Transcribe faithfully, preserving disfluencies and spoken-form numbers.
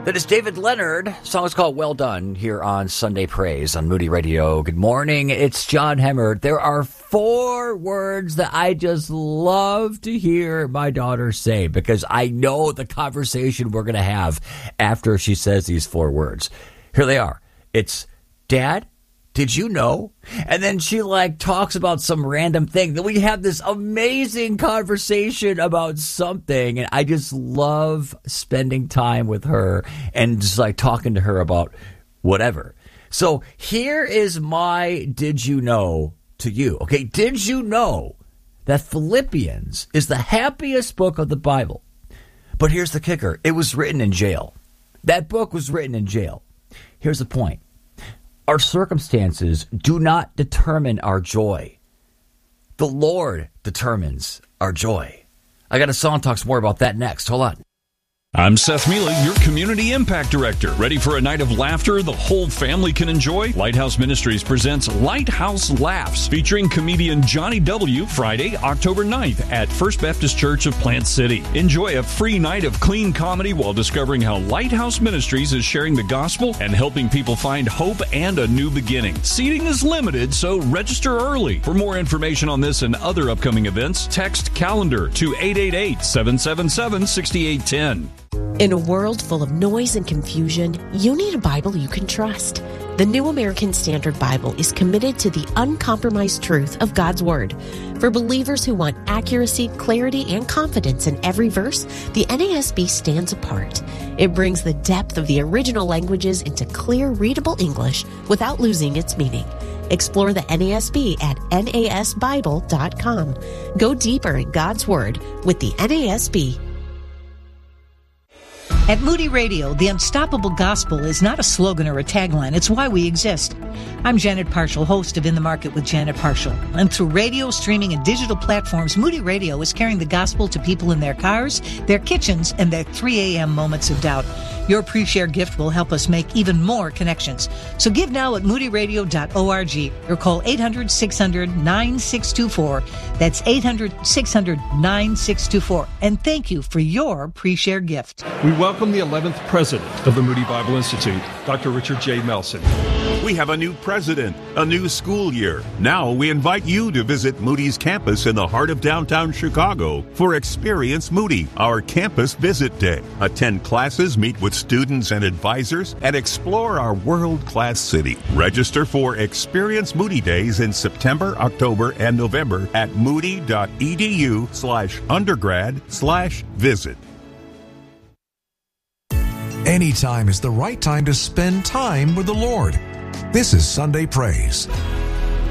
That is David Leonard. The song is called Well Done here on Sunday Praise on Moody Radio. Good morning. It's John Hemmer. There are four words that I just love to hear my daughter say because I know the conversation we're going to have after she says these four words. Here they are. It's, Dad, did you know? And then she like talks about some random thing. Then we have this amazing conversation about something. And I just love spending time with her and just like talking to her about whatever. So here is my did you know to you. Okay, did you know that Philippians is the happiest book of the Bible? But here's the kicker. It was written in jail. That book was written in jail. Here's the point. Our circumstances do not determine our joy. The Lord determines our joy. I got a song talks more about that next. Hold on. I'm Seth Mealy, your Community Impact Director. Ready for a night of laughter the whole family can enjoy? Lighthouse Ministries presents Lighthouse Laughs, featuring comedian Johnny W. Friday, October ninth at First Baptist Church of Plant City. Enjoy a free night of clean comedy while discovering how Lighthouse Ministries is sharing the gospel and helping people find hope and a new beginning. Seating is limited, so register early. For more information on this and other upcoming events, text calendar to eight eight eight, seven seven seven, six eight one zero. In a world full of noise and confusion, you need a Bible you can trust. The New American Standard Bible is committed to the uncompromised truth of God's Word. For believers who want accuracy, clarity, and confidence in every verse, the N A S B stands apart. It brings the depth of the original languages into clear, readable English without losing its meaning. Explore the N A S B at N A S Bible dot com. Go deeper in God's Word with the N A S B. At Moody Radio, the unstoppable gospel is not a slogan or a tagline. It's why we exist. I'm Janet Parshall, host of In the Market with Janet Parshall. And through radio, streaming, and digital platforms, Moody Radio is carrying the gospel to people in their cars, their kitchens, and their three a.m. moments of doubt. Your pre-share gift will help us make even more connections. So give now at moody radio dot org or call eight hundred, six hundred, nine six two four. That's eight hundred, six hundred, nine six two four. And thank you for your pre-share gift. We welcome the eleventh president of the Moody Bible Institute, Doctor Richard J. Melson. We have a new president, a new school year. Now we invite you to visit Moody's campus in the heart of downtown Chicago for Experience Moody, our campus visit day. Attend classes, meet with students and advisors, and explore our world-class city. Register for Experience Moody Days in September, October, and November at moody.edu slash undergrad slash visit. Anytime is the right time to spend time with the Lord. This is Sunday Praise